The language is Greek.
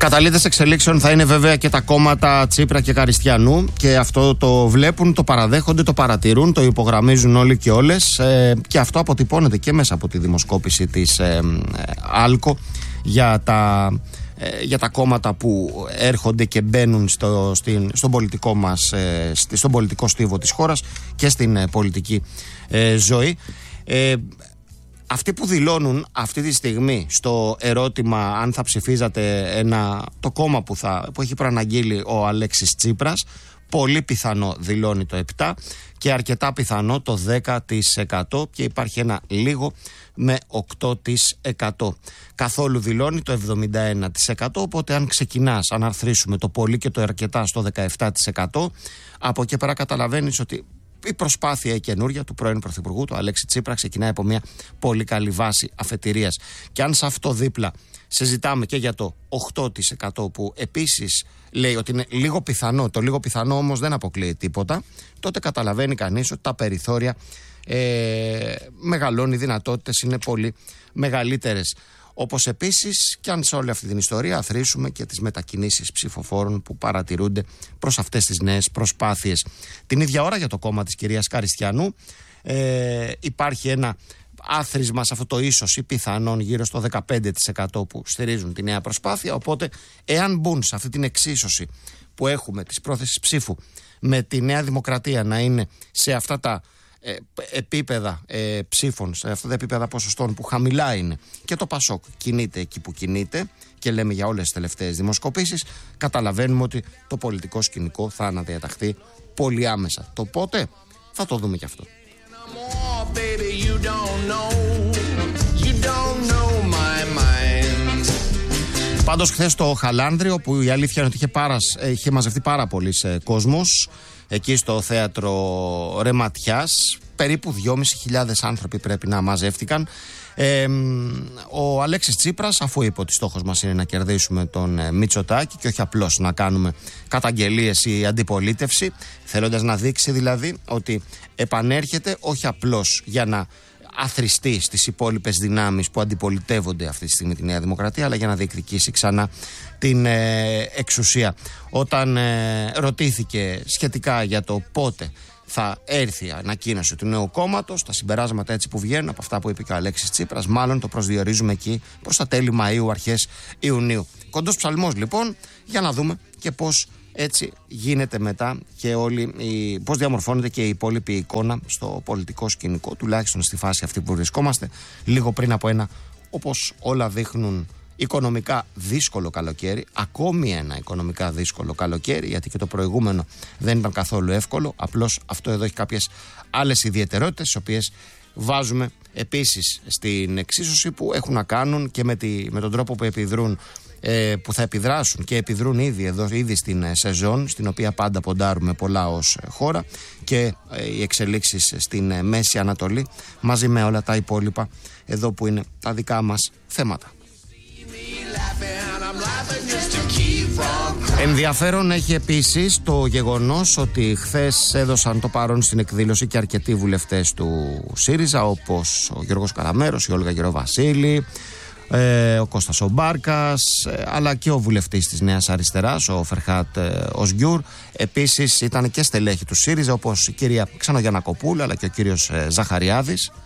Καταλύτες εξελίξεων θα είναι βέβαια και τα κόμματα Τσίπρα και Καριστιανού, και αυτό το βλέπουν, το παραδέχονται, το παρατηρούν, το υπογραμμίζουν όλοι και όλες, και αυτό αποτυπώνεται και μέσα από τη δημοσκόπηση της Άλκο για τα κόμματα που έρχονται και μπαίνουν στον πολιτικό μας, στον πολιτικό στίβο της χώρας και στην πολιτική ζωή. Αυτοί που δηλώνουν αυτή τη στιγμή στο ερώτημα αν θα ψηφίζατε το κόμμα που έχει προαναγγείλει ο Αλέξης Τσίπρας, πολύ πιθανό δηλώνει το 7% και αρκετά πιθανό το 10%, και υπάρχει ένα λίγο με 8%. Καθόλου δηλώνει το 71%, οπότε αν ξεκινάς, αν αρθρήσουμε το πολύ και το αρκετά στο 17%, από εκεί πέρα καταλαβαίνεις ότι η προσπάθεια η καινούρια του πρώην Πρωθυπουργού, του Αλέξη Τσίπρα, ξεκινάει από μια πολύ καλή βάση αφετηρίας. Και αν σε αυτό δίπλα συζητάμε και για το 8% που επίσης λέει ότι είναι λίγο πιθανό, το λίγο πιθανό όμως δεν αποκλείει τίποτα, τότε καταλαβαίνει κανείς ότι τα περιθώρια μεγαλώνουν, οι δυνατότητες είναι πολύ μεγαλύτερες. Όπως επίσης και αν σε όλη αυτή την ιστορία αθροίσουμε και τις μετακινήσεις ψηφοφόρων που παρατηρούνται προς αυτές τις νέες προσπάθειες. Την ίδια ώρα για το κόμμα της κυρίας Καριστιανού υπάρχει ένα άθροισμα σε αυτό το ίσως ή πιθανόν γύρω στο 15% που στηρίζουν τη νέα προσπάθεια, οπότε εάν μπουν σε αυτή την εξίσωση που έχουμε της πρόθεσης ψήφου με τη Νέα Δημοκρατία να είναι σε αυτά τα επίπεδα ψήφων, σε αυτά τα επίπεδα ποσοστών που χαμηλά είναι, και το Πασόκ κινείται εκεί που κινείται, και λέμε για όλες τις τελευταίες δημοσκοπήσεις, καταλαβαίνουμε ότι το πολιτικό σκηνικό θα αναδιαταχθεί πολύ άμεσα. Το πότε θα το δούμε κι αυτό. Πάντως χθες το Χαλάνδριο, που η αλήθεια είναι ότι είχε μαζευτεί πάρα πολύς κόσμος εκεί στο θέατρο Ρεματιάς, περίπου 2.500 άνθρωποι πρέπει να μαζεύτηκαν. Ο Αλέξης Τσίπρας, αφού είπε ότι στόχος μας είναι να κερδίσουμε τον Μητσοτάκη και όχι απλώς να κάνουμε καταγγελίες ή αντιπολίτευση, θέλοντας να δείξει δηλαδή ότι επανέρχεται όχι απλώς για να αθροιστεί στις υπόλοιπες δυνάμεις που αντιπολιτεύονται αυτή τη στιγμή τη Νέα Δημοκρατία, αλλά για να διεκδικήσει ξανά την εξουσία. Όταν ρωτήθηκε σχετικά για το πότε θα έρθει η ανακοίνωση του νέου κόμματος, τα συμπεράσματα έτσι που βγαίνουν από αυτά που είπε και ο Αλέξης Τσίπρας, μάλλον το προσδιορίζουμε εκεί προς τα τέλη Μαΐου, αρχές Ιουνίου. Κοντός ψαλμός λοιπόν, για να δούμε και πώς έτσι γίνεται μετά και πώς διαμορφώνεται και η υπόλοιπη εικόνα στο πολιτικό σκηνικό, τουλάχιστον στη φάση αυτή που βρισκόμαστε, λίγο πριν από ένα, όπως όλα δείχνουν, οικονομικά δύσκολο καλοκαίρι, ακόμη ένα οικονομικά δύσκολο καλοκαίρι, γιατί και το προηγούμενο δεν ήταν καθόλου εύκολο, απλώς αυτό εδώ έχει κάποιες άλλες ιδιαιτερότητες, τις οποίες βάζουμε επίσης στην εξίσωση, που έχουν να κάνουν και με τον τρόπο που επιδρούν, που θα επιδράσουν και επιδρούν ήδη στην σεζόν, στην οποία πάντα ποντάρουμε πολλά ως χώρα, και οι εξελίξεις στην Μέση Ανατολή, μαζί με όλα τα υπόλοιπα εδώ που είναι τα δικά μας θέματα. Ενδιαφέρον έχει επίσης το γεγονός ότι χθες έδωσαν το παρόν στην εκδήλωση και αρκετοί βουλευτές του ΣΥΡΙΖΑ, όπως ο Γιώργος Καραμέρος, η Όλγα Γεροβασίλη, ο Κώστας ο Μπάρκας, αλλά και ο βουλευτής της Νέας Αριστεράς, ο Φερχάτ Οσγιούρ. Επίσης ήταν και στελέχη του ΣΥΡΙΖΑ, όπως η κυρία Ξανογιαννακοπούλου αλλά και ο κύριος Ζαχαριάδης.